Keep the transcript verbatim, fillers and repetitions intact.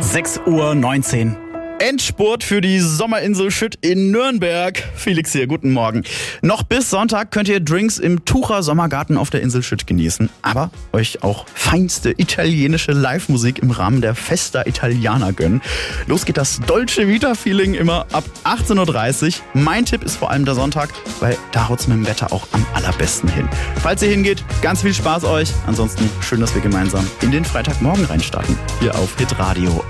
sechs Uhr neunzehn. Endspurt für die Sommerinsel Schütt in Nürnberg. Felix hier, guten Morgen. Noch bis Sonntag könnt ihr Drinks im Tucher Sommergarten auf der Insel Schütt genießen, aber euch auch feinste italienische Live-Musik im Rahmen der Festa Italiana gönnen. Los geht das Dolce Vita-Feeling immer ab achtzehn Uhr dreißig. Mein Tipp ist vor allem der Sonntag, weil da haut's mit dem Wetter auch am allerbesten hin. Falls ihr hingeht, ganz viel Spaß euch. Ansonsten schön, dass wir gemeinsam in den Freitagmorgen reinstarten. Hier auf Hitradio.